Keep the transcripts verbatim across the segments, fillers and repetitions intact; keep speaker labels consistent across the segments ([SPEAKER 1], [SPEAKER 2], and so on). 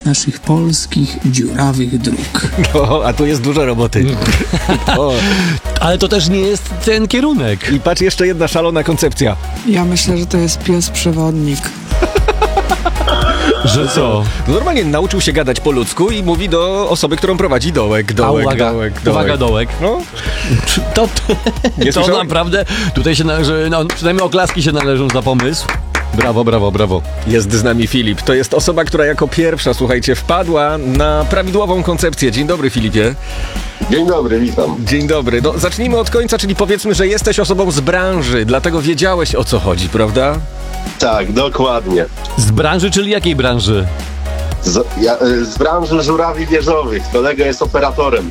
[SPEAKER 1] naszych polskich dziurawych dróg.
[SPEAKER 2] No, a tu jest dużo roboty. O.
[SPEAKER 3] Ale to też nie jest ten kierunek.
[SPEAKER 2] I patrz, jeszcze jedna szalona koncepcja.
[SPEAKER 4] Ja myślę, że to jest pies przewodnik.
[SPEAKER 3] Że co?
[SPEAKER 2] No normalnie nauczył się gadać po ludzku i mówi do osoby, którą prowadzi dołek, dołek,
[SPEAKER 3] A uwaga,
[SPEAKER 2] dołek, dołek.
[SPEAKER 3] uwaga, dołek.
[SPEAKER 2] No.
[SPEAKER 3] To,
[SPEAKER 2] Nie
[SPEAKER 3] to
[SPEAKER 2] słyszałem?
[SPEAKER 3] naprawdę tutaj się należy, no, przynajmniej oklaski się należą za pomysł. Brawo, brawo, brawo.
[SPEAKER 2] Jest z nami Filip. To jest osoba, która jako pierwsza, słuchajcie, wpadła na prawidłową koncepcję. Dzień dobry, Filipie.
[SPEAKER 5] Dzień dobry, witam.
[SPEAKER 2] Dzień dobry. No, zacznijmy od końca, czyli powiedzmy, że jesteś osobą z branży, dlatego wiedziałeś, o co chodzi, prawda?
[SPEAKER 5] Tak, dokładnie.
[SPEAKER 3] Z branży, czyli jakiej branży?
[SPEAKER 5] Z, ja, y, z branży żurawi wieżowych. Kolega jest operatorem.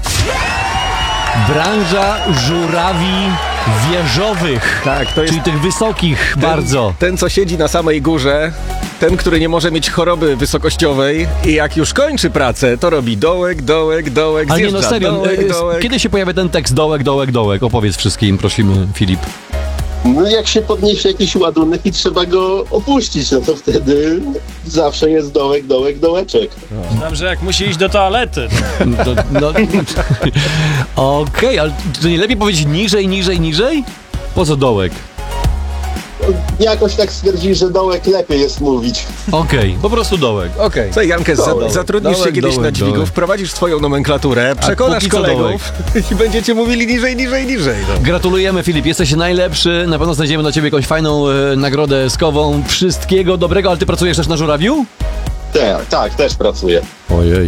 [SPEAKER 3] Branża żurawi wieżowych.
[SPEAKER 2] Tak, to jest
[SPEAKER 3] Czyli tych wysokich
[SPEAKER 2] ten,
[SPEAKER 3] bardzo.
[SPEAKER 2] Ten, co siedzi na samej górze, ten, który nie może mieć choroby wysokościowej i jak już kończy pracę, to robi dołek, dołek, dołek,
[SPEAKER 3] Ale nie,
[SPEAKER 2] zjeżdża,
[SPEAKER 3] no serio,
[SPEAKER 2] dołek,
[SPEAKER 3] e,
[SPEAKER 2] dołek.
[SPEAKER 3] kiedy się pojawia ten tekst dołek, dołek, dołek? Opowiedz wszystkim, prosimy, Filip.
[SPEAKER 5] No jak się podniesie jakiś ładunek i trzeba go opuścić, no to wtedy zawsze jest dołek, dołek, dołeczek.
[SPEAKER 6] Znam, że jak musi iść do toalety.
[SPEAKER 3] No, no, Okej, ale to nie lepiej powiedzieć niżej, niżej, niżej? Po co dołek?
[SPEAKER 5] Jakoś tak stwierdzili, że dołek lepiej jest mówić.
[SPEAKER 3] Okej, po prostu dołek.
[SPEAKER 2] Okej. Słuchaj, Jankę, za,
[SPEAKER 5] Dołek.
[SPEAKER 2] zatrudnisz
[SPEAKER 3] Dołek,
[SPEAKER 2] się kiedyś
[SPEAKER 3] dołek,
[SPEAKER 2] na dźwigu,
[SPEAKER 3] dołek.
[SPEAKER 2] wprowadzisz swoją nomenklaturę, przekonasz
[SPEAKER 3] póki co
[SPEAKER 2] kolegów i będziecie mówili niżej, niżej, niżej. No.
[SPEAKER 3] Gratulujemy, Filip, jesteś najlepszy. Na pewno znajdziemy dla ciebie jakąś fajną e, nagrodę skową. Wszystkiego dobrego, ale ty pracujesz też na żurawiu?
[SPEAKER 5] Tak, tak, też pracuję.
[SPEAKER 3] Ojej.